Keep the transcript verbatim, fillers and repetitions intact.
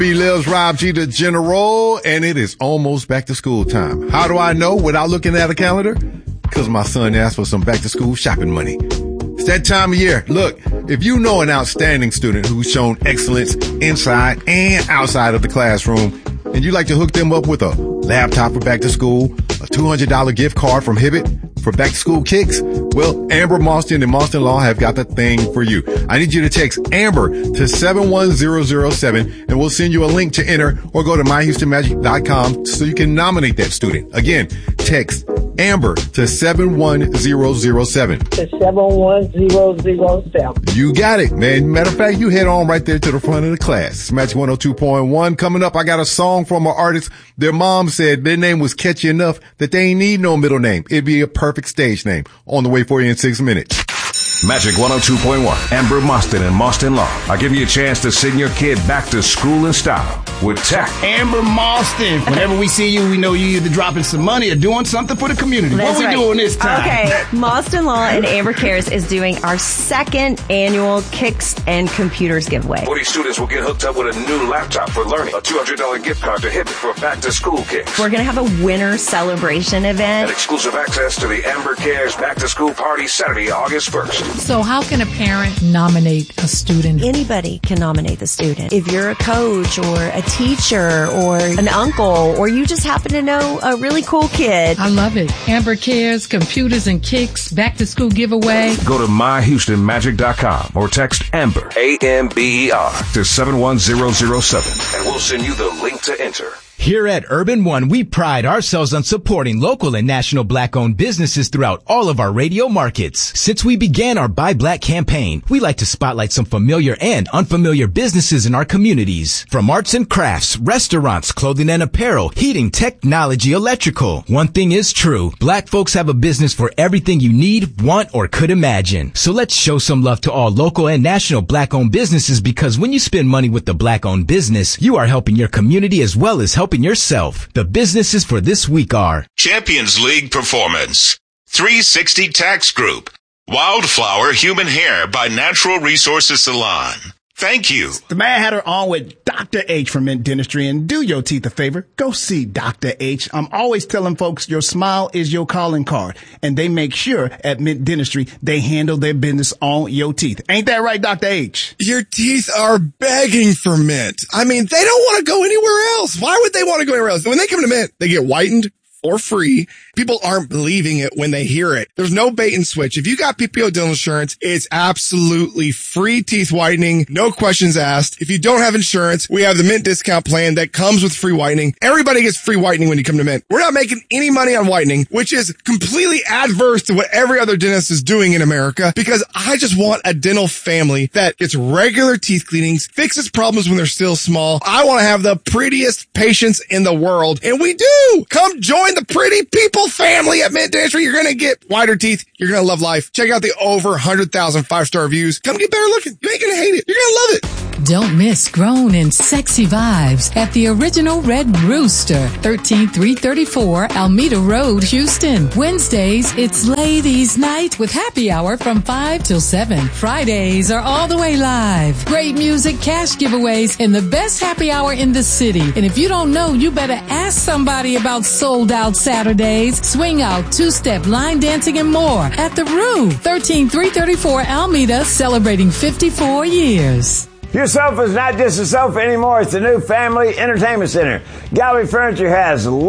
He lives Rob G, the General, and it is almost back to school time. How do I know without looking at a calendar? Because my son asked for some back to school shopping money. It's that time of year. Look, if you know an outstanding student who's shown excellence inside and outside of the classroom, and you'd like to hook them up with a laptop for back to school, a two hundred dollars gift card from Hibbett for back to school kicks, well, Amber Mauston and Mauston Law have got the thing for you. I need you to text Amber to seven one zero zero seven, and we'll send you a link to enter, or go to my houston magic dot com so you can nominate that student. Again, text Amber to seven one zero zero seven. To seven one zero zero seven. You got it, man. Matter of fact, you head on right there to the front of the class. It's Magic one oh two point one. Coming up, I got a song from an artist. Their mom said their name was catchy enough that they ain't need no middle name. It'd be a perfect stage name. On the way for you in six minutes. Magic one oh two point one. Amber Mauston and Mauston Law are giving you a chance to send your kid back to school in style with tech. Amber Mauston. Whenever we see you, we know you either dropping some money or doing something for the community. That's what we right. doing this time? Okay, Mauston Law and Amber Cares is doing our second annual Kicks and Computers giveaway. forty students will get hooked up with a new laptop for learning, a two hundred dollars gift card to Hibbett for back to school kicks. We're going to have a winter celebration event. And exclusive access to the Amber Cares back to school party Saturday, August first. So how can a parent nominate a student? Anybody can nominate the student. If you're a coach or a teacher or an uncle, or you just happen to know a really cool kid. I love it. Amber Cares, Computers and Kicks, back to school giveaway. Go to my houston magic dot com or text Amber, A M B E R, to seven one zero zero seven, and we'll send you the link to enter. Here at Urban One, we pride ourselves on supporting local and national black-owned businesses throughout all of our radio markets. Since we began our Buy Black campaign, we like to spotlight some familiar and unfamiliar businesses in our communities. From arts and crafts, restaurants, clothing and apparel, heating, technology, electrical. One thing is true, black folks have a business for everything you need, want, or could imagine. So let's show some love to all local and national black-owned businesses, because when you spend money with the black-owned business, you are helping your community as well as helping yourself. The businesses for this week are Champions League Performance, three sixty Tax Group, Wildflower Human Hair by Natural Resources Salon. Thank you. The Mad Hatter on with Doctor H from Mint Dentistry, and do your teeth a favor. Go see Doctor H. I'm always telling folks your smile is your calling card, and they make sure at Mint Dentistry they handle their business on your teeth. Ain't that right, Doctor H? Your teeth are begging for Mint. I mean, they don't want to go anywhere else. Why would they want to go anywhere else? When they come to Mint, they get whitened for free. People aren't believing it when they hear it. There's no bait and switch. If you got P P O dental insurance, it's absolutely free teeth whitening. No questions asked. If you don't have insurance, we have the Mint discount plan that comes with free whitening. Everybody gets free whitening when you come to Mint. We're not making any money on whitening, which is completely adverse to what every other dentist is doing in America, because I just want a dental family that gets regular teeth cleanings, fixes problems when they're still small. I want to have the prettiest patients in the world, and we do. Come join the pretty people family at Mint Dentistry. You're going to get whiter teeth. You're going to love life. Check out the over one hundred thousand five-star reviews. Come get better looking. You ain't going to hate it. You're going to love it. Don't miss grown and sexy vibes at the original Red Rooster, thirteen three thirty-four Alameda Road, Houston. Wednesdays, it's Ladies Night with happy hour from five till seven. Fridays are all the way live. Great music, cash giveaways, and the best happy hour in the city. And if you don't know, you better ask somebody about sold out Saturdays, swing out, two-step, line dancing, and more at the Roo, thirteen three thirty-four Alameda, celebrating fifty-four years. Your sofa is not just a sofa anymore. It's the new family entertainment center. Gallery Furniture has